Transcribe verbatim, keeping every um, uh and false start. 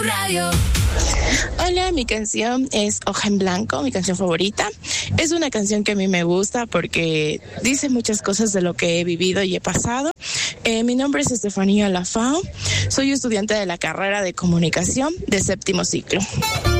Radio. Hola, mi canción es Hoja en Blanco, mi canción favorita. Es una canción que a mí me gusta porque dice muchas cosas de lo que he vivido y he pasado. Eh, mi nombre es Estefanía Lafao, soy estudiante de la carrera de comunicación de séptimo ciclo.